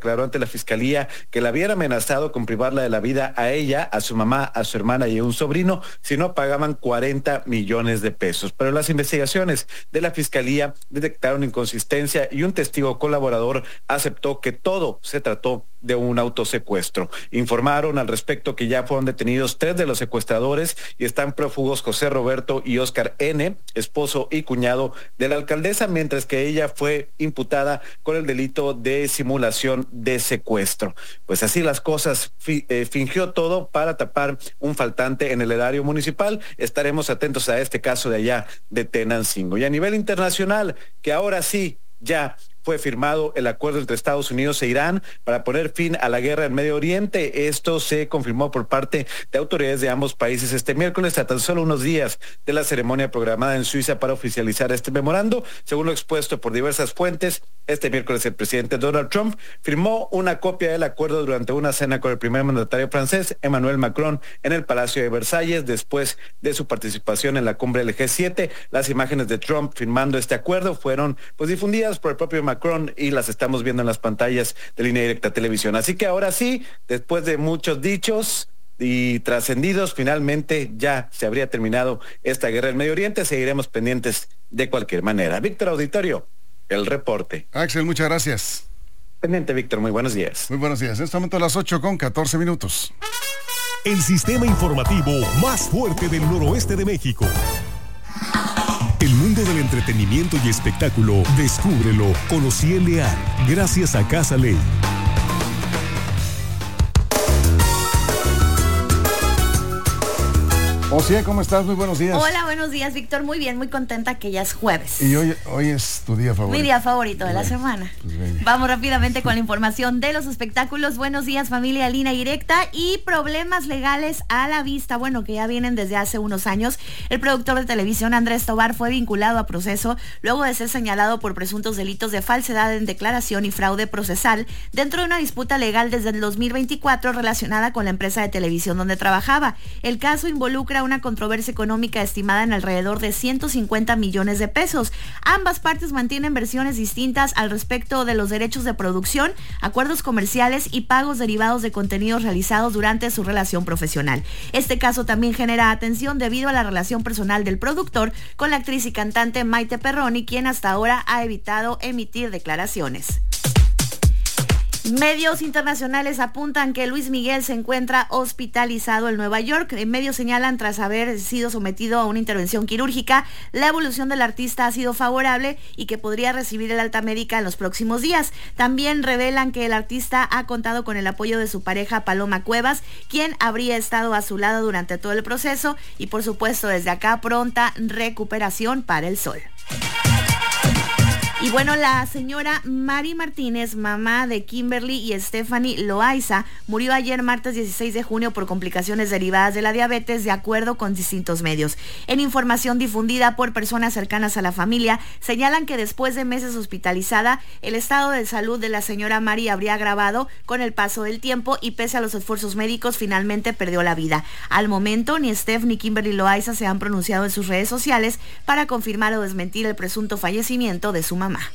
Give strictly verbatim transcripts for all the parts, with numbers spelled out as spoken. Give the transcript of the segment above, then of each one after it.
declaró ante la fiscalía que la habían amenazado con privarla de la vida a ella, a su mamá, a su hermana y a un sobrino si no pagaban cuarenta millones de pesos. Pero las investigaciones de la fiscalía detectaron inconsistencia y un testigo colaborador aceptó que todo se trató de un autosecuestro. Informaron al respecto que ya fueron detenidos tres de los secuestradores y están prófugos José Roberto y Óscar N., esposo y cuñado de la alcaldesa, mientras que ella fue imputada con el delito de simulación de secuestro. Pues así las cosas, fi, eh, fingió todo para tapar un faltante en el erario municipal. Estaremos atentos a este caso de allá de Tenancingo. Y a nivel internacional, que ahora sí, ya fue firmado el acuerdo entre Estados Unidos e Irán para poner fin a la guerra en Medio Oriente. Esto se confirmó por parte de autoridades de ambos países este miércoles, a tan solo unos días de la ceremonia programada en Suiza para oficializar este memorando. Según lo expuesto por diversas fuentes, este miércoles el presidente Donald Trump firmó una copia del acuerdo durante una cena con el primer mandatario francés, Emmanuel Macron, en el Palacio de Versalles, después de su participación en la cumbre del G siete. Las imágenes de Trump firmando este acuerdo fueron pues difundidas por el propio Macron y las estamos viendo en las pantallas de Línea Directa Televisión. Así que ahora sí, después de muchos dichos y trascendidos, finalmente ya se habría terminado esta guerra en Medio Oriente. Seguiremos pendientes de cualquier manera. Víctor Auditorio, el reporte. Axel, muchas gracias. Pendiente, Víctor, muy buenos días. Muy buenos días. En este momento a las ocho con catorce minutos. El sistema informativo más fuerte del noroeste de México. El mundo del entretenimiento y espectáculo, descúbrelo con Ociel Leal, gracias a Casa Ley. Ociel, ¿cómo estás? Muy buenos días. Hola, buenos días, Víctor. Muy bien, muy contenta que ya es jueves. Y hoy, hoy es tu día favorito. Mi día favorito de Bueno, la semana. Pues venga. Vamos rápidamente con la información de los espectáculos. Buenos días, familia, Línea Directa. Y problemas legales a la vista, bueno, que ya vienen desde hace unos años. El productor de televisión Andrés Tobar fue vinculado a proceso luego de ser señalado por presuntos delitos de falsedad en declaración y fraude procesal dentro de una disputa legal desde el dos mil veinticuatro relacionada con la empresa de televisión donde trabajaba. El caso involucra una controversia económica estimada en alrededor de ciento cincuenta millones de pesos. Ambas partes mantienen versiones distintas al respecto de los derechos de producción, acuerdos comerciales y pagos derivados de contenidos realizados durante su relación profesional. Este caso también genera atención debido a la relación personal del productor con la actriz y cantante Maite Perroni, quien hasta ahora ha evitado emitir declaraciones. Medios internacionales apuntan que Luis Miguel se encuentra hospitalizado en Nueva York. Medios señalan, tras haber sido sometido a una intervención quirúrgica, la evolución del artista ha sido favorable y que podría recibir el alta médica en los próximos días. También revelan que el artista ha contado con el apoyo de su pareja Paloma Cuevas, quien habría estado a su lado durante todo el proceso, y por supuesto desde acá pronta recuperación para el Sol. Y bueno, la señora Mari Martínez, mamá de Kimberly y Stephanie Loaiza, murió ayer martes dieciséis de junio por complicaciones derivadas de la diabetes, de acuerdo con distintos medios. En información difundida por personas cercanas a la familia, señalan que después de meses hospitalizada, el estado de salud de la señora Mari habría agravado con el paso del tiempo y pese a los esfuerzos médicos, finalmente perdió la vida. Al momento, ni Steph ni Kimberly Loaiza se han pronunciado en sus redes sociales para confirmar o desmentir el presunto fallecimiento de su mamá.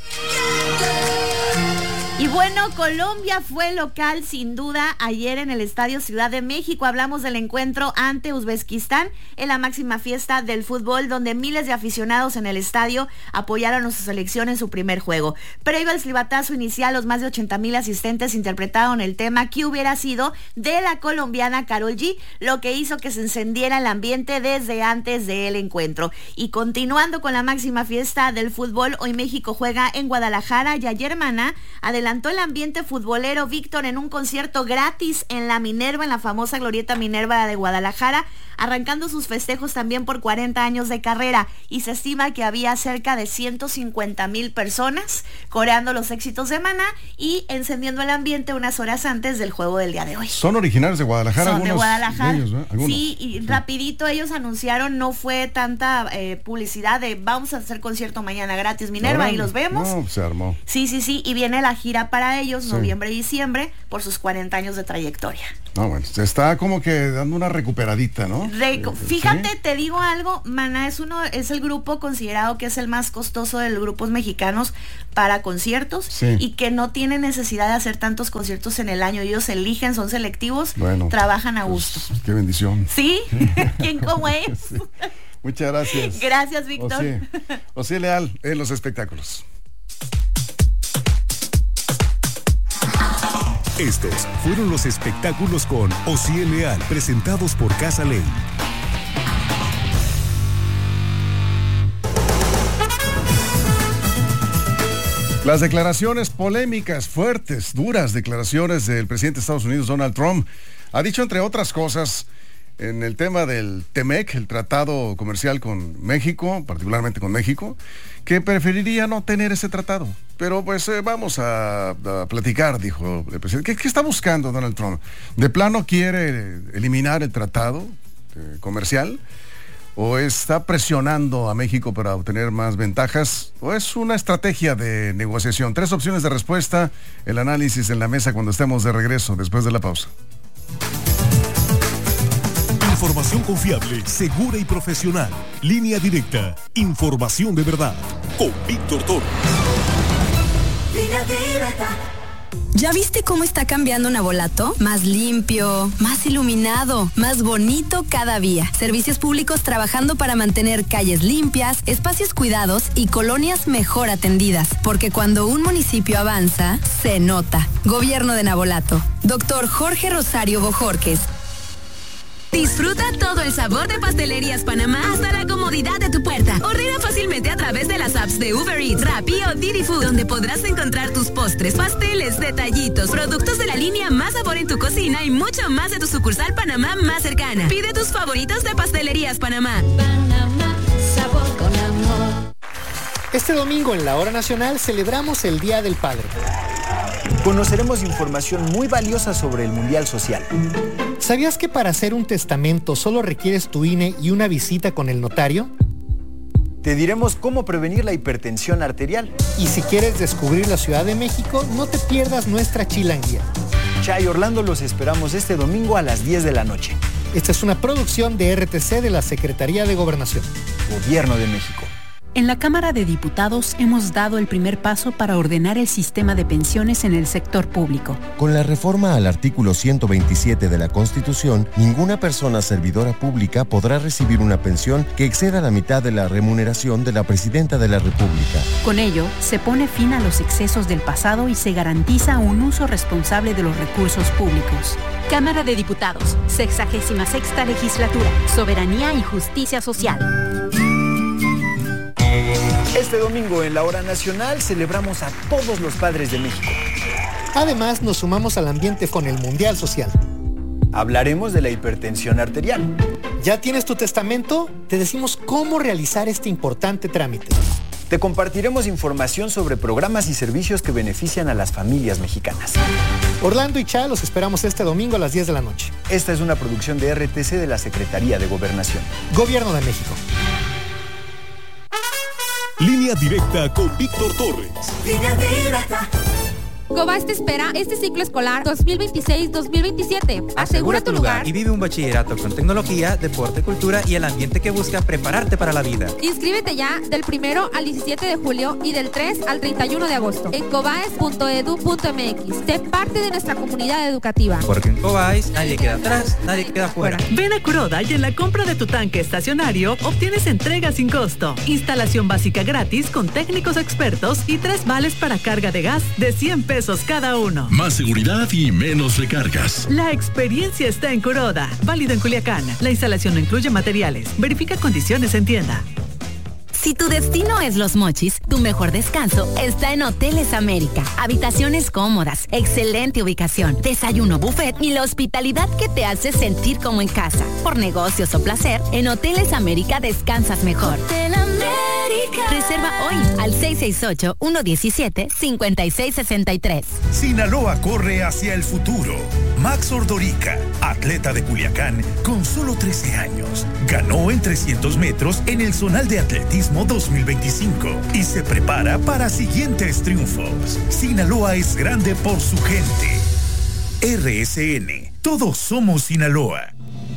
Y bueno, Colombia fue local sin duda ayer en el Estadio Ciudad de México. Hablamos del encuentro ante Uzbekistán en la máxima fiesta del fútbol, donde miles de aficionados en el estadio apoyaron a su selección en su primer juego. Previo al silbatazo inicial, los más de ochenta mil asistentes interpretaron el tema "¿Qué hubiera sido?" de la colombiana Karol G, lo que hizo que se encendiera el ambiente desde antes del encuentro. Y continuando con la máxima fiesta del fútbol, hoy México juega en Guadalajara y ayer Maná adelantó el ambiente futbolero, Víctor, en un concierto gratis en la Minerva, en la famosa Glorieta Minerva de Guadalajara, arrancando sus festejos también por cuarenta años de carrera, y se estima que había cerca de ciento cincuenta mil personas coreando los éxitos de Maná y encendiendo el ambiente unas horas antes del juego del día de hoy. Son originarios de Guadalajara. Son de Guadalajara. De ellos, ¿eh? Sí, y sí. Rapidito ellos anunciaron, no fue tanta eh, publicidad de vamos a hacer concierto mañana gratis Minerva, Ahora, y los vemos. No, se armó. Sí, sí, sí, y viene la gira para ellos, Sí. noviembre y diciembre, por sus cuarenta años de trayectoria. No, bueno, se está como que dando una recuperadita, ¿no? Reco- Fíjate, ¿sí? Te digo algo, Maná es uno, es el grupo considerado que es el más costoso de los grupos mexicanos para conciertos, sí. Y que no tiene necesidad de hacer tantos conciertos en el año. Ellos eligen, son selectivos, bueno, trabajan a gusto. Pues, qué bendición. ¿Sí? ¿Quién como es? Sí. Muchas gracias. Gracias, Víctor. Osí, Osí Leal en los espectáculos. Estos fueron los espectáculos con Osí Leal, presentados por Casa Ley. Las declaraciones polémicas, fuertes, duras declaraciones del presidente de Estados Unidos, Donald Trump, ha dicho, entre otras cosas, en el tema del TEMEC, el tratado comercial con México, particularmente con México, que preferiría no tener ese tratado. Pero pues eh, vamos a, a platicar, dijo el presidente. ¿Qué, ¿Qué está buscando Donald Trump? ¿De plano quiere eliminar el tratado eh, comercial? ¿O está presionando a México para obtener más ventajas? ¿O es una estrategia de negociación? Tres opciones de respuesta, el análisis en la mesa cuando estemos de regreso, después de la pausa. Información confiable, segura y profesional. Línea directa. Información de verdad. Con Víctor Torres. Línea directa. ¿Ya viste cómo está cambiando Navolato? Más limpio, más iluminado, más bonito cada día. Servicios públicos trabajando para mantener calles limpias, espacios cuidados y colonias mejor atendidas. Porque cuando un municipio avanza, se nota. Gobierno de Navolato. Doctor Jorge Rosario Bojorques. Disfruta todo el sabor de Pastelerías Panamá hasta la comodidad de tu puerta. Ordena fácilmente a través de las apps de Uber Eats, Rappi o Didi Food, donde podrás encontrar tus postres, pasteles, detallitos, productos de la línea Más Sabor en tu cocina y mucho más de tu sucursal Panamá más cercana. Pide tus favoritos de Pastelerías Panamá. Panamá, sabor con amor. Este domingo en la Hora Nacional celebramos el Día del Padre. Conoceremos información muy valiosa sobre el Mundial Social. ¿Sabías que para hacer un testamento solo requieres tu I N E y una visita con el notario? Te diremos cómo prevenir la hipertensión arterial. Y si quieres descubrir la Ciudad de México, no te pierdas nuestra chilanguía. Chay Orlando, los esperamos este domingo a las diez de la noche. Esta es una producción de R T C de la Secretaría de Gobernación. Gobierno de México. En la Cámara de Diputados hemos dado el primer paso para ordenar el sistema de pensiones en el sector público. Con la reforma al artículo ciento veintisiete de la Constitución, ninguna persona servidora pública podrá recibir una pensión que exceda la mitad de la remuneración de la Presidenta de la República. Con ello, se pone fin a los excesos del pasado y se garantiza un uso responsable de los recursos públicos. Cámara de Diputados, sexagésima sexta legislatura, Soberanía y Justicia Social. Este domingo en la Hora Nacional celebramos a todos los padres de México. Además, nos sumamos al ambiente con el Mundial Social. Hablaremos de la hipertensión arterial. ¿Ya tienes tu testamento? Te decimos cómo realizar este importante trámite. Te compartiremos información sobre programas y servicios que benefician a las familias mexicanas. Orlando y Cha los esperamos este domingo a las diez de la noche. Esta es una producción de R T C de la Secretaría de Gobernación. Gobierno de México. Línea directa con Víctor Torres. Línea directa. Cobas te espera este ciclo escolar dos mil veintiséis dos mil veintisiete. Asegura tu lugar y vive un bachillerato con tecnología, deporte, cultura y el ambiente que busca prepararte para la vida. Inscríbete ya del primero al diecisiete de julio y del tres al treinta y uno de agosto en cobaes punto edu punto m x. Sé parte de nuestra comunidad educativa. Porque en Cobaes nadie queda atrás, nadie queda fuera. Ven a Kuroda y en la compra de tu tanque estacionario obtienes entrega sin costo, instalación básica gratis con técnicos expertos y tres vales para carga de gas de cien pesos cada uno. Más seguridad y menos recargas. La experiencia está en Kuroda. Válido en Culiacán. La instalación no incluye materiales. Verifica condiciones en tienda. Si tu destino es Los Mochis, tu mejor descanso está en Hoteles América. Habitaciones cómodas, excelente ubicación, desayuno buffet y la hospitalidad que te hace sentir como en casa. Por negocios o placer, en Hoteles América descansas mejor. Hotel América. Reserva hoy al seis seis ocho, uno uno siete, cinco seis seis tres. Sinaloa corre hacia el futuro. Max Ordorica, atleta de Culiacán con solo trece años, ganó en trescientos metros en el Zonal de Atletismo dos mil veinticinco y se prepara para siguientes triunfos. Sinaloa es grande por su gente. R S N. Todos somos Sinaloa.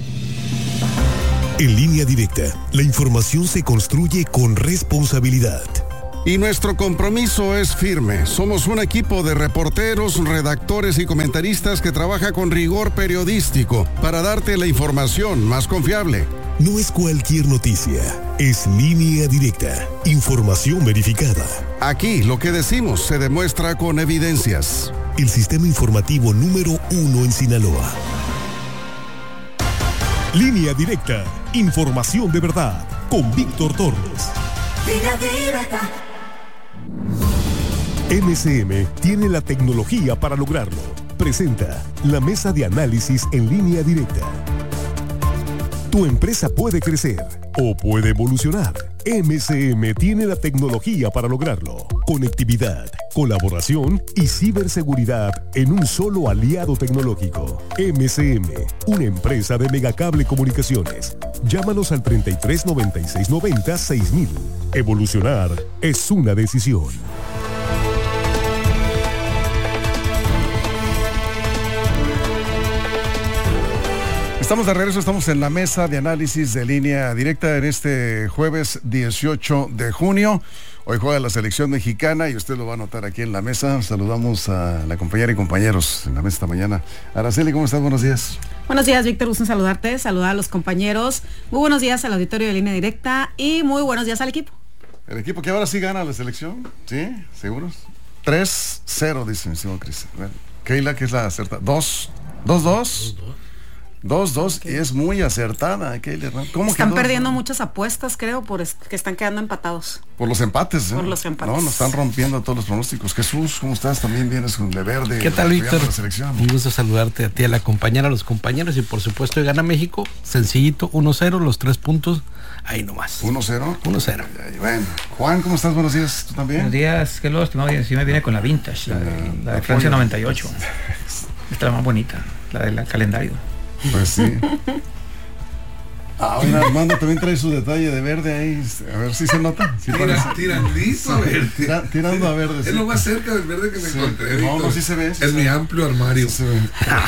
En Línea Directa, la información se construye con responsabilidad. Y nuestro compromiso es firme. Somos un equipo de reporteros, redactores y comentaristas que trabaja con rigor periodístico para darte la información más confiable. No es cualquier noticia, es Línea Directa, información verificada. Aquí lo que decimos se demuestra con evidencias. El sistema informativo número uno en Sinaloa. Línea Directa, información de verdad, con Víctor Torres. Línea Directa. M C M tiene la tecnología para lograrlo. Presenta la mesa de análisis en Línea Directa. Tu empresa puede crecer o puede evolucionar. M C M tiene la tecnología para lograrlo. Conectividad, colaboración y ciberseguridad en un solo aliado tecnológico. M C M, una empresa de Megacable Comunicaciones. Llámanos al treinta y tres noventa y seis noventa seis mil. Evolucionar es una decisión. Estamos de regreso, estamos en la mesa de análisis de Línea Directa en este jueves dieciocho de junio. Hoy juega la selección mexicana y usted lo va a notar aquí en la mesa. Saludamos a la compañera y compañeros en la mesa esta mañana. Araceli, ¿cómo estás? Buenos días. Buenos días, Víctor, gusto en saludarte, saludar a los compañeros. Muy buenos días al auditorio de Línea Directa y muy buenos días al equipo. El equipo que ahora sí gana la selección, ¿sí? ¿Seguros? tres cero, dice mi señor Cris. Keila, que es la acertada. dos dos dos dos dos y es muy acertada, Keila. ¿Cómo están quedó? perdiendo muchas apuestas, creo, por es, que están quedando empatados. Por los empates, ¿eh? Por los empates. No, nos están rompiendo todos los pronósticos. Jesús, ¿cómo estás? También vienes con de verde. ¿Qué tal, Víctor? Un gusto saludarte a ti, a la compañera, a los compañeros y por supuesto hoy gana México, sencillito, uno cero, los tres puntos, ahí nomás. ¿uno cero? uno cero. Bueno, Juan, ¿cómo estás? Buenos días, ¿tú también? Buenos días, que luego, no, sí me viene con la vintage, la de, la de Francia noventa y ocho. Esta es la más bonita, la del calendario. Pues sí. Ah, mira, Armando también trae su detalle de verde ahí. A ver si se nota. ¿Sí Tira, tirandito a verde. Tira, tirando a verde. Es sí. lo más cerca del verde que me sí. encontré. No, no, sí se ve. Sí es se mi ve. amplio armario. Sí se ve.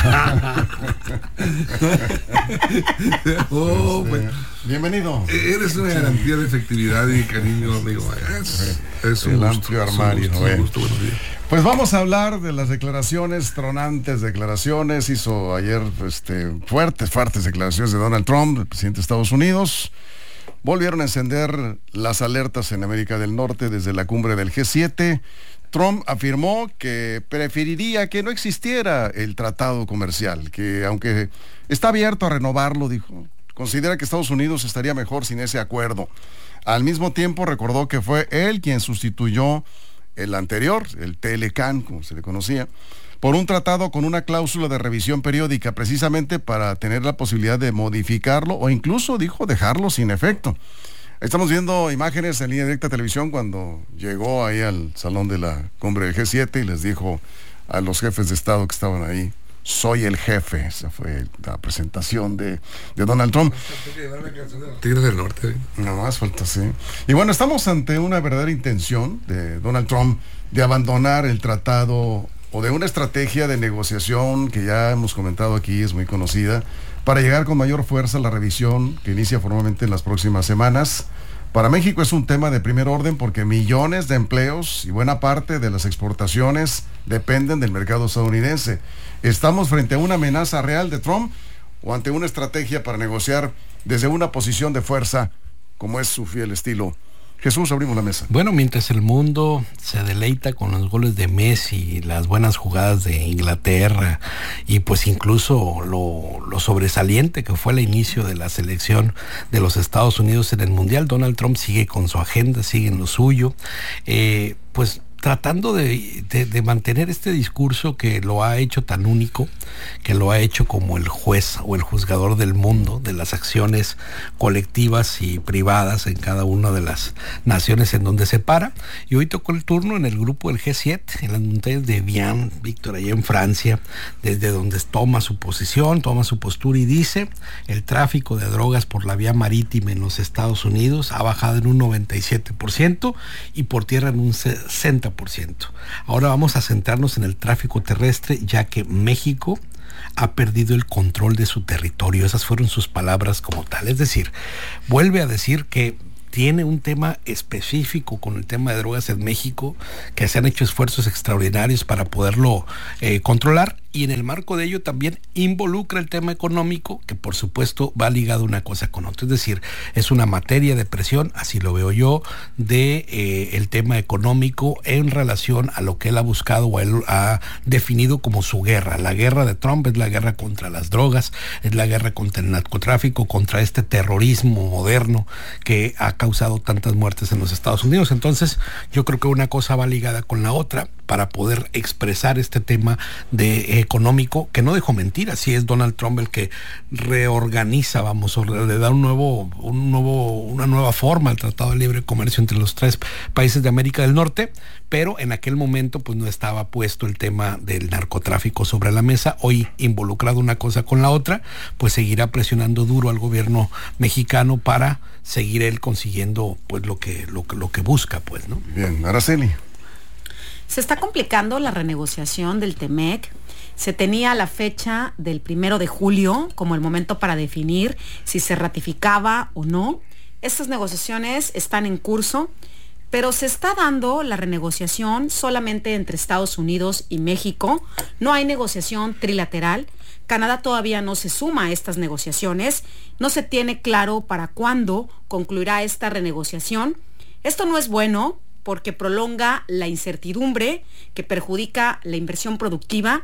oh, pues, pues, bienvenido. Eres una garantía de efectividad y cariño, amigo. Es, es un El gusto, amplio armario. Es un gusto, un gusto, buenos días. Pues vamos a hablar de las declaraciones, tronantes declaraciones. Hizo ayer este, fuertes, fuertes declaraciones de Donald Trump, el presidente de Estados Unidos. Volvieron a encender las alertas en América del Norte desde la cumbre del G siete. Trump afirmó que preferiría que no existiera el tratado comercial, que aunque está abierto a renovarlo, dijo, considera que Estados Unidos estaría mejor sin ese acuerdo. Al mismo tiempo recordó que fue él quien sustituyó el anterior, el Telecan, como se le conocía, por un tratado con una cláusula de revisión periódica, precisamente para tener la posibilidad de modificarlo o incluso, dijo, dejarlo sin efecto. Estamos viendo imágenes en Línea Directa Televisión cuando llegó ahí al salón de la cumbre del G siete y les dijo a los jefes de Estado que estaban ahí, soy el jefe. Esa fue la presentación de, de Donald Trump. Tigres del Norte. No más falta, sí. Y bueno, estamos ante una verdadera intención de Donald Trump de abandonar el tratado o de una estrategia de negociación que ya hemos comentado aquí, es muy conocida, para llegar con mayor fuerza a la revisión que inicia formalmente en las próximas semanas. Para México es un tema de primer orden porque millones de empleos y buena parte de las exportaciones dependen del mercado estadounidense. ¿Estamos frente a una amenaza real de Trump o ante una estrategia para negociar desde una posición de fuerza como es su fiel estilo? Jesús, abrimos la mesa. Bueno, mientras el mundo se deleita con los goles de Messi, las buenas jugadas de Inglaterra y pues incluso lo, lo sobresaliente que fue el inicio de la selección de los Estados Unidos en el Mundial, Donald Trump sigue con su agenda, sigue en lo suyo, eh, pues tratando de, de, de mantener este discurso que lo ha hecho tan único, que lo ha hecho como el juez o el juzgador del mundo, de las acciones colectivas y privadas en cada una de las naciones en donde se para. Y hoy tocó el turno en el grupo del G siete, en las montañas de Evian, Víctor, allá en Francia, desde donde toma su posición, toma su postura y dice, el tráfico de drogas por la vía marítima en los Estados Unidos ha bajado en un noventa y siete por ciento y por tierra en un sesenta cincuenta por ciento. Ahora vamos a centrarnos en el tráfico terrestre, ya que México ha perdido el control de su territorio. Esas fueron sus palabras como tal. Es decir, vuelve a decir que tiene un tema específico con el tema de drogas en México, que se han hecho esfuerzos extraordinarios para poderlo eh, controlar, y en el marco de ello también involucra el tema económico, que por supuesto va ligado una cosa con otra. Es decir, es una materia de presión, así lo veo yo, de eh, el tema económico en relación a lo que él ha buscado o él ha definido como su guerra. La guerra de Trump es la guerra contra las drogas, es la guerra contra el narcotráfico, contra este terrorismo moderno que ha causado tantas muertes en los Estados Unidos. Entonces, yo creo que una cosa va ligada con la otra para poder expresar este tema de eh, económico, que no dejó mentir. Así es Donald Trump el que reorganiza, vamos, o le da un nuevo, un nuevo, una nueva forma al Tratado de Libre Comercio entre los tres países de América del Norte, pero en aquel momento pues no estaba puesto el tema del narcotráfico sobre la mesa. Hoy, involucrado una cosa con la otra, pues seguirá presionando duro al gobierno mexicano para seguir él consiguiendo pues lo que, lo, lo que busca, pues, ¿no? Bien, Araceli. Se está complicando la renegociación del T-MEC. Se tenía la fecha del primero de julio como el momento para definir si se ratificaba o no. Estas negociaciones están en curso, pero se está dando la renegociación solamente entre Estados Unidos y México. No hay negociación trilateral. Canadá todavía no se suma a estas negociaciones. No se tiene claro para cuándo concluirá esta renegociación. Esto no es bueno porque prolonga la incertidumbre que perjudica la inversión productiva.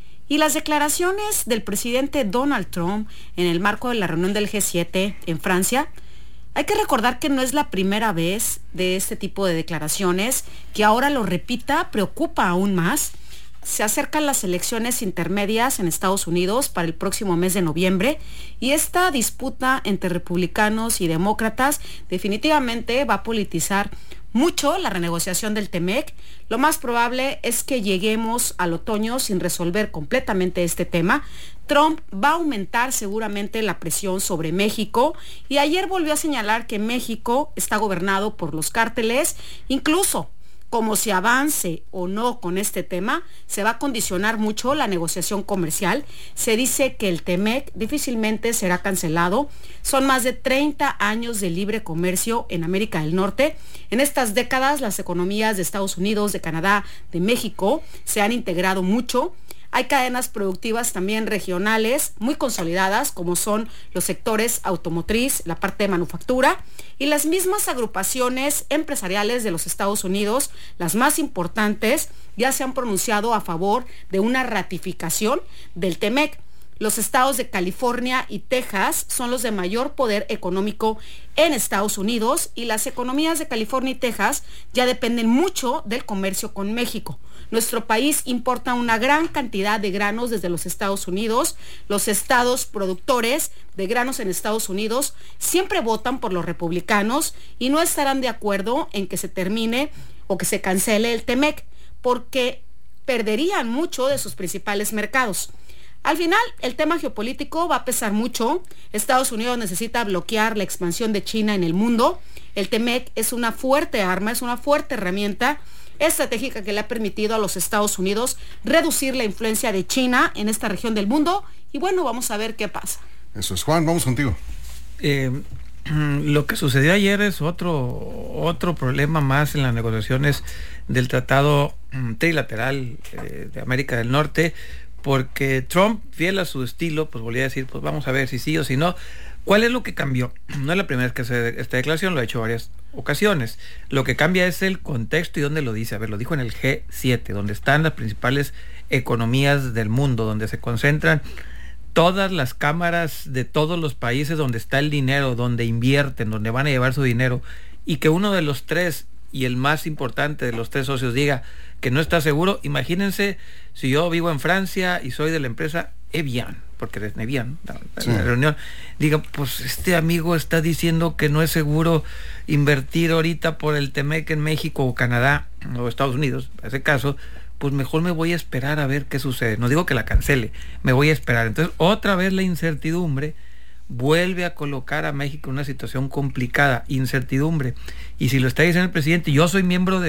Y las declaraciones del presidente Donald Trump en el marco de la reunión del G siete en Francia, hay que recordar que no es la primera vez de este tipo de declaraciones. Que ahora lo repita preocupa aún más. Se acercan las elecciones intermedias en Estados Unidos para el próximo mes de noviembre, y esta disputa entre republicanos y demócratas definitivamente va a politizar mucho la renegociación del T-MEC. Lo más probable es que lleguemos al otoño sin resolver completamente este tema. Trump va a aumentar seguramente la presión sobre México, y ayer volvió a señalar que México está gobernado por los cárteles. Incluso como se avance o no con este tema, se va a condicionar mucho la negociación comercial. Se dice que el T-MEC difícilmente será cancelado. Son más de treinta años de libre comercio en América del Norte. En estas décadas, las economías de Estados Unidos, de Canadá, de México se han integrado mucho. Hay cadenas productivas también regionales muy consolidadas, como son los sectores automotriz, la parte de manufactura, y las mismas agrupaciones empresariales de los Estados Unidos, las más importantes, ya se han pronunciado a favor de una ratificación del T-MEC. Los estados de California y Texas son los de mayor poder económico en Estados Unidos, y las economías de California y Texas ya dependen mucho del comercio con México. Nuestro país importa una gran cantidad de granos desde los Estados Unidos. Los estados productores de granos en Estados Unidos siempre votan por los republicanos y no estarán de acuerdo en que se termine o que se cancele el T-MEC, porque perderían mucho de sus principales mercados. Al final, el tema geopolítico va a pesar mucho. Estados Unidos necesita bloquear la expansión de China en el mundo. El T-MEC es una fuerte arma, es una fuerte herramienta estratégica que le ha permitido a los Estados Unidos reducir la influencia de China en esta región del mundo. Y bueno, vamos a ver qué pasa. Eso es, Juan, vamos contigo. Eh, lo que sucedió ayer es otro, otro problema más en las negociaciones del Tratado Trilateral eh, de América del Norte, porque Trump, fiel a su estilo, pues volvía a decir, pues vamos a ver si sí o si no. ¿Cuál es lo que cambió? No es la primera vez que hace esta declaración, lo ha hecho varias ocasiones. Lo que cambia es el contexto y dónde lo dice. A ver, lo dijo en el G siete, donde están las principales economías del mundo, donde se concentran todas las cámaras de todos los países, donde está el dinero, donde invierten, donde van a llevar su dinero, y que uno de los tres, y el más importante de los tres socios, diga que no está seguro. Imagínense si yo vivo en Francia y soy de la empresa Evian, porque es Evian, la, sí. la reunión, diga, pues este amigo está diciendo que no es seguro invertir ahorita por el T-MEC en México o Canadá o Estados Unidos, en ese caso, pues mejor me voy a esperar a ver qué sucede. No digo que la cancele, me voy a esperar. Entonces, otra vez la incertidumbre vuelve a colocar a México en una situación complicada, incertidumbre. Y si lo está diciendo el presidente, yo soy miembro de,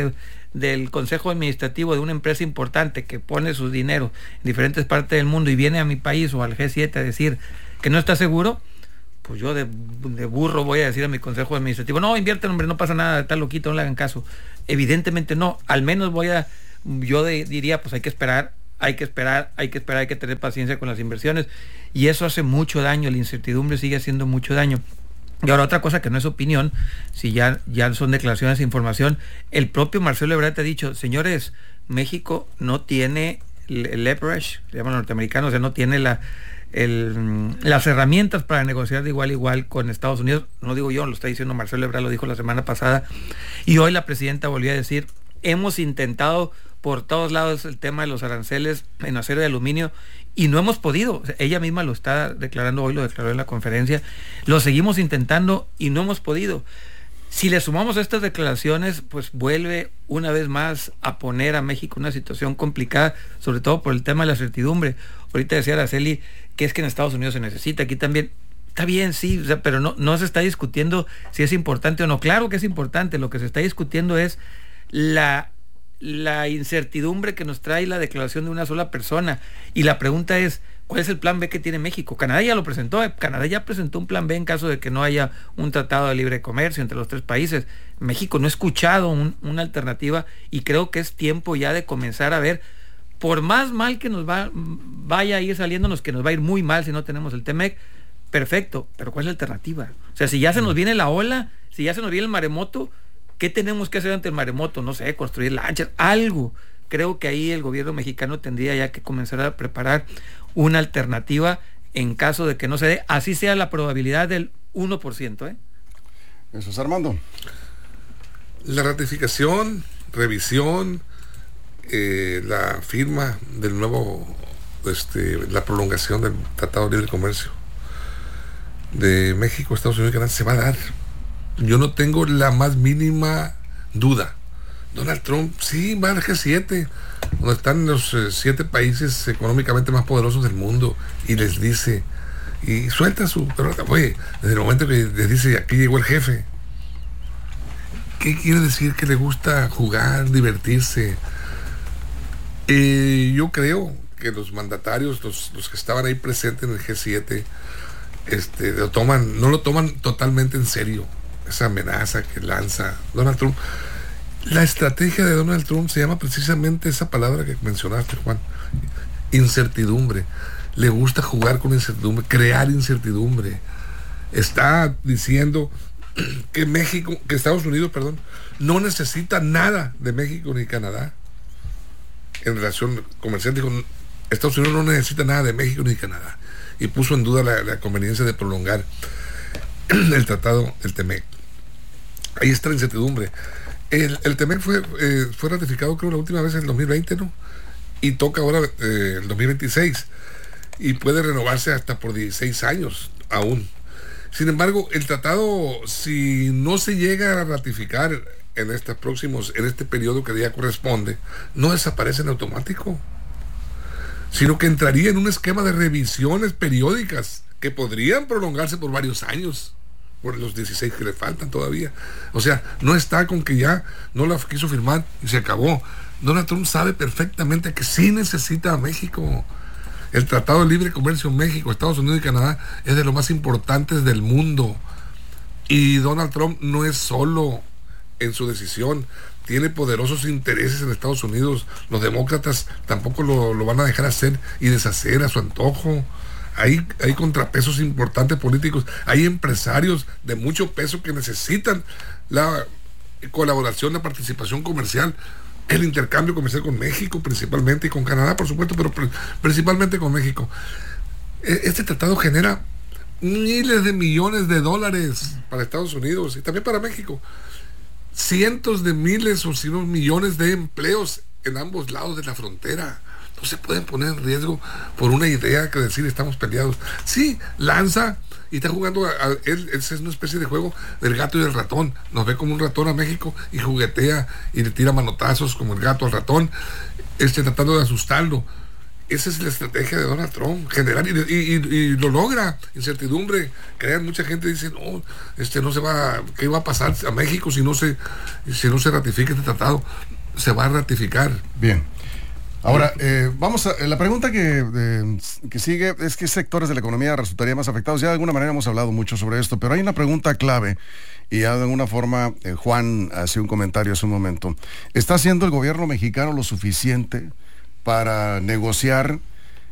del consejo administrativo de una empresa importante que pone su dinero en diferentes partes del mundo y viene a mi país o al G siete a decir que no está seguro, pues yo de, de burro voy a decir a mi consejo administrativo, no, invierten, hombre, no pasa nada, está loquito, no le hagan caso. Evidentemente no, al menos voy a, yo de, diría, pues hay que esperar, hay que esperar, hay que esperar, hay que tener paciencia con las inversiones, y eso hace mucho daño, la incertidumbre sigue haciendo mucho daño. Y ahora otra cosa que no es opinión, si ya, ya son declaraciones e información, el propio Marcelo Ebrard ha dicho, señores, México no tiene el leverage, le llaman los norteamericanos, o sea, no tiene la, el, las herramientas para negociar de igual a igual con Estados Unidos. No digo yo, lo está diciendo Marcelo Ebrard, lo dijo la semana pasada, y hoy la presidenta volvió a decir, hemos intentado por todos lados el tema de los aranceles en acero y aluminio y no hemos podido. O sea, ella misma lo está declarando hoy, lo declaró en la conferencia, lo seguimos intentando y no hemos podido. Si le sumamos estas declaraciones, pues vuelve una vez más a poner a México en una situación complicada, sobre todo por el tema de la certidumbre. Ahorita decía Araceli que es que en Estados Unidos se necesita, aquí también. Está bien, sí, o sea, pero no, no se está discutiendo si es importante o no. Claro que es importante, lo que se está discutiendo es la la incertidumbre que nos trae la declaración de una sola persona, y la pregunta es, ¿cuál es el plan B que tiene México? Canadá ya lo presentó, eh. Canadá ya presentó un plan B en caso de que no haya un tratado de libre comercio entre los tres países. México no ha escuchado un, una alternativa, y creo que es tiempo ya de comenzar a ver, por más mal que nos va, vaya a ir saliéndonos, que nos va a ir muy mal si no tenemos el T M E C, perfecto, pero ¿cuál es la alternativa? O sea, si ya se nos viene la ola, si ya se nos viene el maremoto, ¿qué tenemos que hacer ante el maremoto? No sé, construir lanchas, algo. Creo que ahí el gobierno mexicano tendría ya que comenzar a preparar una alternativa en caso de que no se dé, así sea la probabilidad del uno por ciento. ¿eh? Eso es, Armando. La ratificación, revisión, eh, la firma del nuevo, este, la prolongación del Tratado de Libre Comercio de México, Estados Unidos y Canadá se va a dar. Yo no tengo la más mínima duda. Donald Trump sí va al G siete, donde están los eh, siete países económicamente más poderosos del mundo, y les dice, y suelta su, pero oye, desde el momento que les dice, aquí llegó el jefe, ¿qué quiere decir? Que le gusta jugar, divertirse. Eh, yo creo que los mandatarios, los, los que estaban ahí presentes en el G siete, este, lo toman, no lo toman totalmente en serio, esa amenaza que lanza Donald Trump. La estrategia de Donald Trump se llama precisamente esa palabra que mencionaste, Juan, incertidumbre. Le gusta jugar con incertidumbre, crear incertidumbre. Está diciendo que México, que Estados Unidos, perdón, no necesita nada de México ni Canadá en relación comercial. Dijo, Estados Unidos no necesita nada de México ni Canadá, y puso en duda la, la conveniencia de prolongar el tratado del T M E C. Ahí está la incertidumbre. El, el T M E C fue, eh, fue ratificado, creo, la última vez en el dos mil veinte, ¿no? Y toca ahora eh, el dos mil veintiséis, y puede renovarse hasta por dieciséis años aún. Sin embargo, el tratado, si no se llega a ratificar en estos próximos, en este periodo que ya corresponde, no desaparece en automático, sino que entraría en un esquema de revisiones periódicas que podrían prolongarse por varios años, por los dieciséis que le faltan todavía. O sea, no está con que ya no la quiso firmar y se acabó. Donald Trump sabe perfectamente que sí necesita a México. El Tratado de Libre Comercio México, Estados Unidos y Canadá es de los más importantes del mundo. Y Donald Trump no es solo en su decisión, tiene poderosos intereses en Estados Unidos. Los demócratas tampoco lo, lo van a dejar hacer y deshacer a su antojo. Hay, hay contrapesos importantes políticos, hay empresarios de mucho peso que necesitan la colaboración, la participación comercial, el intercambio comercial con México principalmente, y con Canadá por supuesto, pero principalmente con México. Este tratado genera miles de millones de dólares para Estados Unidos y también para México, cientos de miles o si no millones de empleos en ambos lados de la frontera. No se pueden poner en riesgo por una idea que decir estamos peleados. Sí, lanza y está jugando a, a, él, es una especie de juego del gato y del ratón. Nos ve como un ratón a México y juguetea y le tira manotazos como el gato al ratón, este, tratando de asustarlo. Esa es la estrategia de Donald Trump, generar y, y, y, y lo logra. Incertidumbre, crean, mucha gente dice, no, este no se va, ¿qué va a pasar a México si no se, si no se ratifica este tratado? se va a ratificar. Bien. Ahora, eh, vamos a, la pregunta que, eh, que sigue es qué sectores de la economía resultarían más afectados. Ya de alguna manera hemos hablado mucho sobre esto, pero hay una pregunta clave y ya de alguna forma eh, Juan hacía un comentario hace un momento. ¿Está haciendo el gobierno mexicano lo suficiente para negociar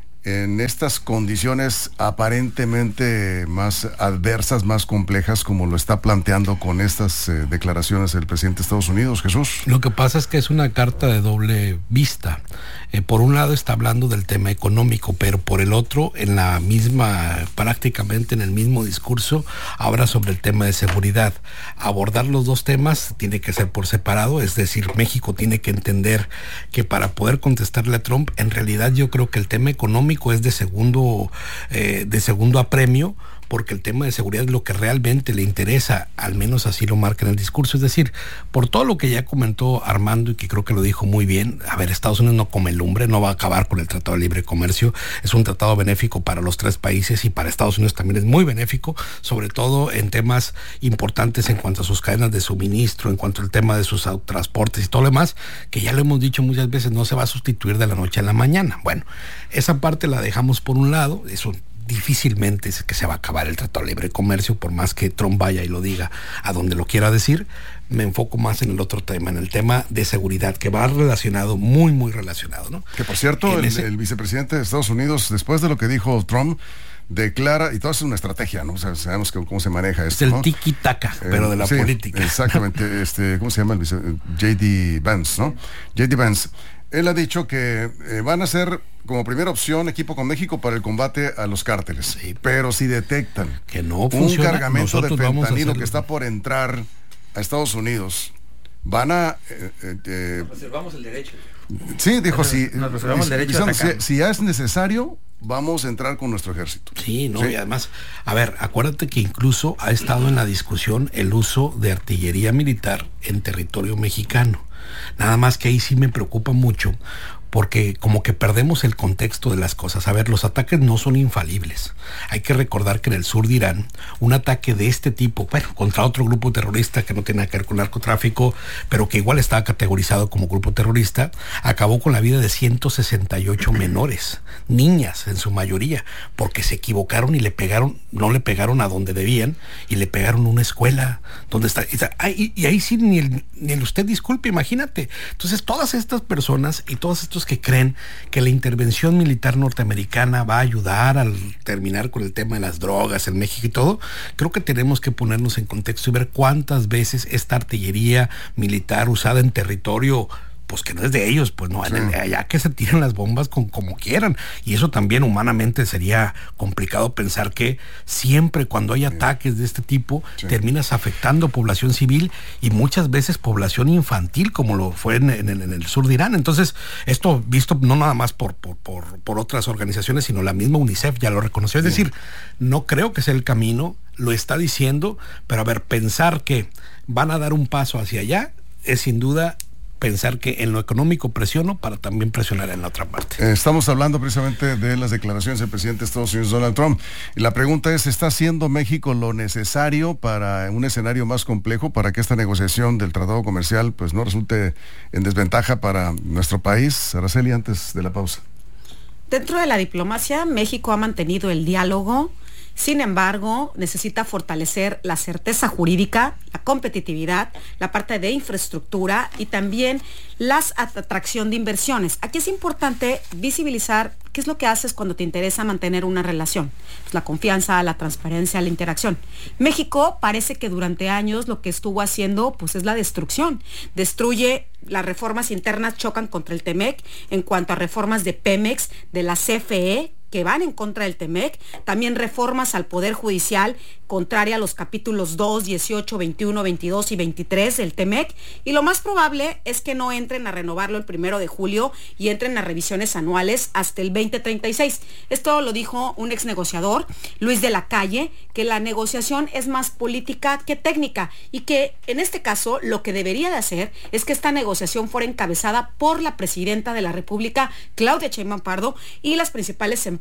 en estas condiciones aparentemente más adversas, más complejas, como lo está planteando con estas eh, declaraciones del presidente de Estados Unidos, Jesús? Lo que pasa es que es una carta de doble vista. Eh, por un lado está hablando del tema económico, pero por el otro, en la misma, prácticamente en el mismo discurso, habla sobre el tema de seguridad. Abordar los dos temas tiene que ser por separado, es decir, México tiene que entender que para poder contestarle a Trump, en realidad yo creo que el tema económico es de segundo, eh, de segundo apremio, porque el tema de seguridad es lo que realmente le interesa, al menos así lo marca en el discurso. Es decir, por todo lo que ya comentó Armando y que creo que lo dijo muy bien, a ver, Estados Unidos no come lumbre, no va a acabar con el Tratado de Libre Comercio, es un tratado benéfico para los tres países y para Estados Unidos también es muy benéfico, sobre todo en temas importantes en cuanto a sus cadenas de suministro, en cuanto al tema de sus transportes y todo lo demás, que ya lo hemos dicho muchas veces, no se va a sustituir de la noche a la mañana. Bueno, esa parte la dejamos por un lado, eso difícilmente es que se va a acabar el Tratado de Libre Comercio, por más que Trump vaya y lo diga a donde lo quiera decir. Me enfoco más en el otro tema, en el tema de seguridad, que va relacionado, muy, muy relacionado, ¿no? Que por cierto, el, ese... el vicepresidente de Estados Unidos, después de lo que dijo Trump, declara, y todo es una estrategia, ¿no? O sea, sabemos que, cómo se maneja esto, es el ¿no? tiki-taka, eh, pero de la sí, política. Exactamente, este, ¿cómo se llama el vice? J D Vance, ¿no? J D Vance. Él ha dicho que eh, van a ser como primera opción equipo con México para el combate a los cárteles. Sí, pero si detectan que no un funciona, cargamento de fentanilo que está por entrar a Estados Unidos, van a... Eh, eh, Nos reservamos el derecho. Sí, dijo, si, Nos reservamos el derecho si, si, si ya es necesario, vamos a entrar con nuestro ejército. Sí, no, sí. Y además, a ver, acuérdate que incluso ha estado en la discusión el uso de artillería militar en territorio mexicano. Nada más que ahí sí me preocupa mucho, porque como que perdemos el contexto de las cosas. A ver, los ataques no son infalibles. Hay que recordar que en el sur de Irán, un ataque de este tipo, bueno, contra otro grupo terrorista que no tiene nada que ver con narcotráfico, pero que igual estaba categorizado como grupo terrorista, acabó con la vida de ciento sesenta y ocho menores, niñas en su mayoría, porque se equivocaron y le pegaron, no le pegaron a donde debían, y le pegaron a una escuela donde está, y, y ahí sí ni el, ni el usted disculpe, imagínate. Entonces todas estas personas y todos estos que creen que la intervención militar norteamericana va a ayudar al terminar con el tema de las drogas en México y todo, creo que tenemos que ponernos en contexto y ver cuántas veces esta artillería militar usada en territorio, pues que no es de ellos, pues no, sí. Allá que se tiren las bombas con, como quieran, y eso también humanamente sería complicado pensar que siempre cuando hay ataques de este tipo, sí. terminas afectando población civil y muchas veces población infantil, como lo fue en, en, en el sur de Irán. Entonces, esto visto no nada más por, por, por, por otras organizaciones, sino la misma UNICEF ya lo reconoció, es sí. decir, no creo que sea el camino, lo está diciendo, pero a ver, pensar que van a dar un paso hacia allá es sin duda pensar que en lo económico presiono para también presionar en la otra parte. Estamos hablando precisamente de las declaraciones del presidente de Estados Unidos, Donald Trump. Y la pregunta es, ¿está haciendo México lo necesario para un escenario más complejo, para que esta negociación del tratado comercial pues no resulte en desventaja para nuestro país? Araceli, antes de la pausa. Dentro de la diplomacia, México ha mantenido el diálogo. Sin embargo, necesita fortalecer la certeza jurídica, la competitividad, la parte de infraestructura y también la atracción de inversiones. Aquí es importante visibilizar qué es lo que haces cuando te interesa mantener una relación. Pues la confianza, la transparencia, la interacción. México parece que durante años lo que estuvo haciendo pues es la destrucción. Destruye, las reformas internas chocan contra el T-M E C en cuanto a reformas de Pemex, de la C F E, que van en contra del T M E C, también reformas al Poder Judicial contraria a los capítulos dos, dieciocho, veintiuno, veintidós y veintitrés del T M E C, y lo más probable es que no entren a renovarlo el primero de julio y entren a revisiones anuales hasta el veinte treinta y seis. Esto lo dijo un ex negociador, Luis de la Calle, que la negociación es más política que técnica y que en este caso lo que debería de hacer es que esta negociación fuera encabezada por la presidenta de la República, Claudia Sheinbaum Pardo, y las principales empresas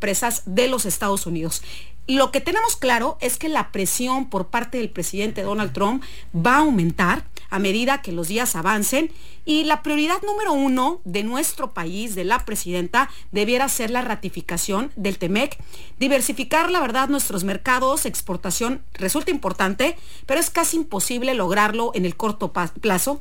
empresas de los Estados Unidos. Lo que tenemos claro es que la presión por parte del presidente Donald Trump va a aumentar a medida que los días avancen, y la prioridad número uno de nuestro país, de la presidenta, debiera ser la ratificación del TEMEC. Diversificar, la verdad, nuestros mercados, exportación, resulta importante, pero es casi imposible lograrlo en el corto plazo.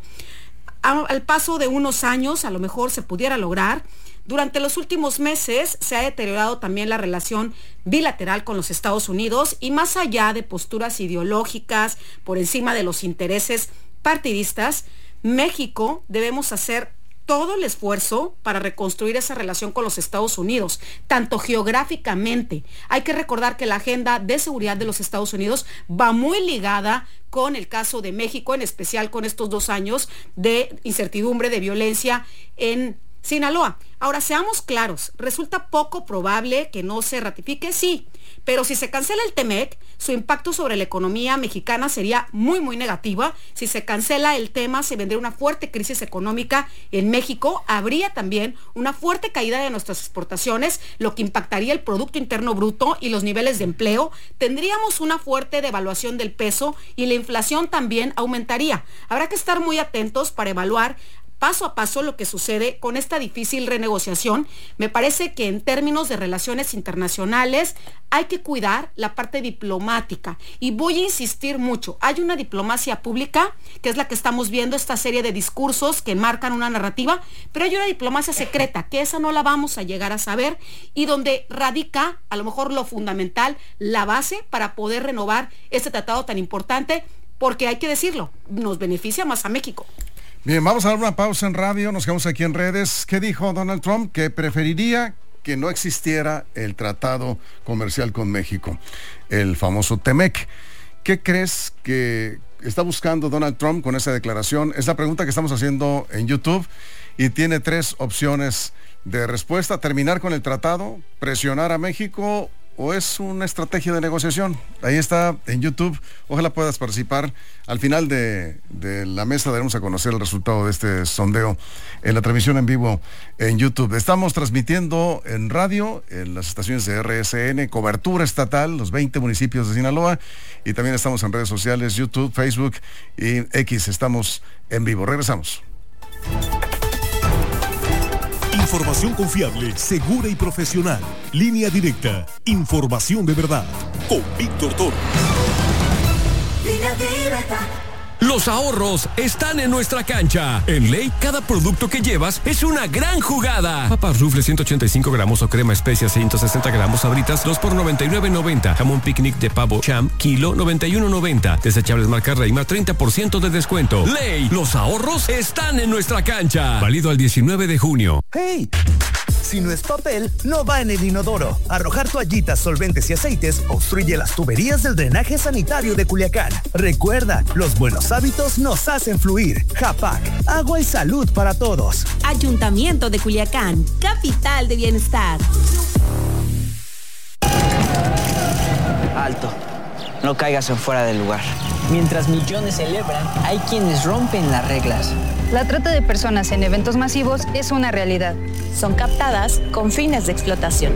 Al paso de unos años, a lo mejor se pudiera lograr. Durante los últimos meses se ha deteriorado también la relación bilateral con los Estados Unidos, y más allá de posturas ideológicas por encima de los intereses partidistas, México debemos hacer todo el esfuerzo para reconstruir esa relación con los Estados Unidos, tanto geográficamente. Hay que recordar que la agenda de seguridad de los Estados Unidos va muy ligada con el caso de México, en especial con estos dos años de incertidumbre, de violencia en Sinaloa. Ahora, seamos claros, resulta poco probable que no se ratifique, sí, pero si se cancela el TEMEC, su impacto sobre la economía mexicana sería muy, muy negativa. Si se cancela el tema, se vendría una fuerte crisis económica en México, habría también una fuerte caída de nuestras exportaciones, lo que impactaría el Producto Interno Bruto y los niveles de empleo. Tendríamos una fuerte devaluación del peso y la inflación también aumentaría. Habrá que estar muy atentos para evaluar paso a paso lo que sucede con esta difícil renegociación. Me parece que en términos de relaciones internacionales hay que cuidar la parte diplomática, y voy a insistir mucho. Hay una diplomacia pública, que es la que estamos viendo, esta serie de discursos que marcan una narrativa, pero hay una diplomacia secreta, que esa no la vamos a llegar a saber, y donde radica a lo mejor lo fundamental, la base para poder renovar este tratado tan importante, porque hay que decirlo, nos beneficia más a México. Bien, vamos a dar una pausa en radio, nos quedamos aquí en redes. ¿Qué dijo Donald Trump? Que preferiría que no existiera el tratado comercial con México, el famoso TEMEC. ¿Qué crees que está buscando Donald Trump con esa declaración? Es la pregunta que estamos haciendo en YouTube, y tiene tres opciones de respuesta: terminar con el tratado, presionar a México, o es una estrategia de negociación. Ahí está en YouTube, ojalá puedas participar. Al final de, de la mesa daremos a conocer el resultado de este sondeo en la transmisión en vivo en YouTube. Estamos transmitiendo en radio, en las estaciones de R S N, cobertura estatal, los veinte municipios de Sinaloa, y también estamos en redes sociales, YouTube, Facebook y X. Estamos en vivo. Regresamos. Información confiable, segura y profesional. Línea directa. Información de verdad. Con Víctor Toro. Línea directa. Los ahorros están en nuestra cancha. En Ley, cada producto que llevas es una gran jugada. Papas Rufle ciento ochenta y cinco gramos o crema especia ciento sesenta gramos Sabritas, dos por noventa y nueve noventa. Jamón picnic de pavo Cham, kilo noventa y uno noventa. Desechables marca Reima, treinta por ciento de descuento. Ley, los ahorros están en nuestra cancha. Válido al diecinueve de junio. ¡Hey! Si no es papel, no va en el inodoro. Arrojar toallitas, solventes y aceites obstruye las tuberías del drenaje sanitario de Culiacán. Recuerda, los buenos hábitos nos hacen fluir. Japac, agua y salud para todos. Ayuntamiento de Culiacán, capital de bienestar. Alto, no caigas en fuera del lugar. Mientras millones celebran, hay quienes rompen las reglas. La trata de personas en eventos masivos es una realidad. Son captadas con fines de explotación.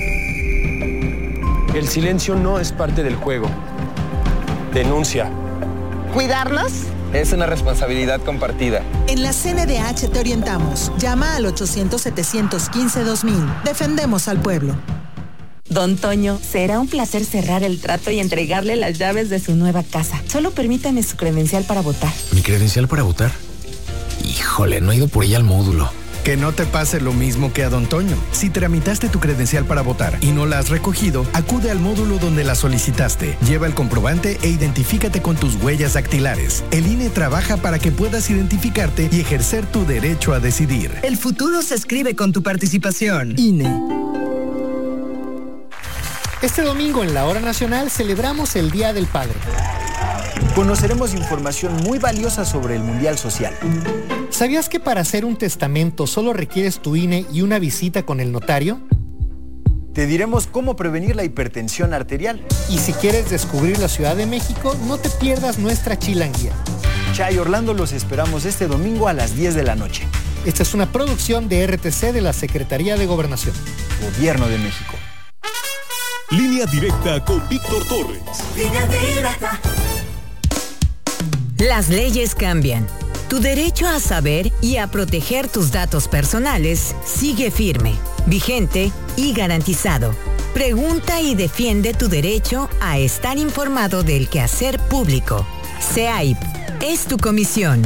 El silencio no es parte del juego. Denuncia. ¿Cuidarnos? Es una responsabilidad compartida. En la C N D H te orientamos. Llama al ochocientos, setecientos quince, dos mil. Defendemos al pueblo. Don Toño, será un placer cerrar el trato y entregarle las llaves de su nueva casa. Solo permítame su credencial para votar. ¿Mi credencial para votar? Híjole, no he ido por ella al módulo. Que no te pase lo mismo que a Don Toño. Si tramitaste tu credencial para votar y no la has recogido, acude al módulo donde la solicitaste. Lleva el comprobante e identifícate con tus huellas dactilares. El I N E trabaja para que puedas identificarte y ejercer tu derecho a decidir. El futuro se escribe con tu participación. I N E. Este domingo en la Hora Nacional celebramos el Día del Padre. Conoceremos información muy valiosa sobre el Mundial Social. ¿Sabías que para hacer un testamento solo requieres tu I N E y una visita con el notario? Te diremos cómo prevenir la hipertensión arterial. Y si quieres descubrir la Ciudad de México, no te pierdas nuestra chilanguía. Chay Orlando, los esperamos este domingo a las diez de la noche. Esta es una producción de R T C de la Secretaría de Gobernación. Gobierno de México. Línea Directa con Víctor Torres. Línea Directa. Las leyes cambian. Tu derecho a saber y a proteger tus datos personales sigue firme, vigente y garantizado. Pregunta y defiende tu derecho a estar informado del quehacer público. C A I P es tu comisión.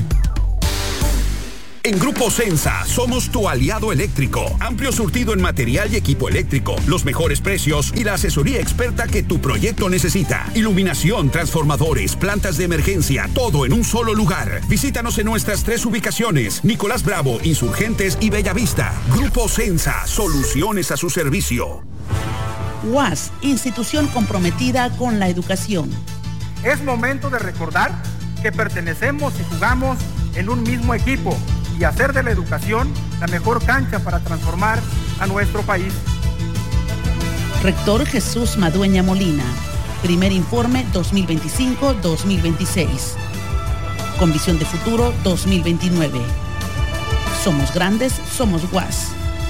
En Grupo Sensa somos tu aliado eléctrico. Amplio surtido en material y equipo eléctrico, los mejores precios y la asesoría experta que tu proyecto necesita. Iluminación, transformadores, plantas de emergencia, todo en un solo lugar. Visítanos en nuestras tres ubicaciones: Nicolás Bravo, Insurgentes y Bellavista. Grupo Sensa, soluciones a su servicio. U A S, institución comprometida con la educación. Es momento de recordar que pertenecemos y jugamos en un mismo equipo y hacer de la educación la mejor cancha para transformar a nuestro país. Rector Jesús Madueña Molina. Primer informe dos mil veinticinco dos mil veintiséis. Con visión de futuro dos mil veintinueve. Somos grandes, somos U A S.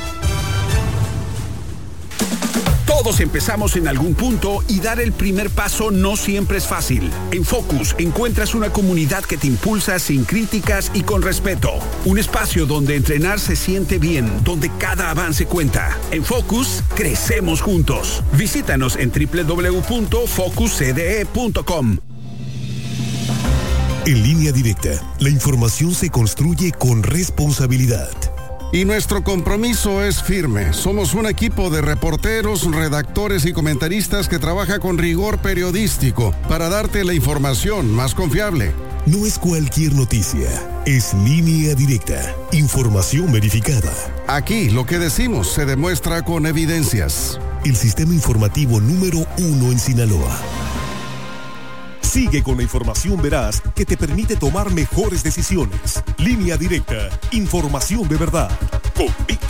Todos empezamos en algún punto y dar el primer paso no siempre es fácil. En Focus encuentras una comunidad que te impulsa sin críticas y con respeto. Un espacio donde entrenar se siente bien, donde cada avance cuenta. En Focus, crecemos juntos. Visítanos en doble u doble u doble u punto focus c d e punto com. En Línea Directa, la información se construye con responsabilidad. Y nuestro compromiso es firme. Somos un equipo de reporteros, redactores y comentaristas que trabaja con rigor periodístico para darte la información más confiable. No es cualquier noticia, es Línea Directa, información verificada. Aquí lo que decimos se demuestra con evidencias. El sistema informativo número uno en Sinaloa. Sigue con la información veraz que te permite tomar mejores decisiones. Línea Directa, información de verdad. Con Víctor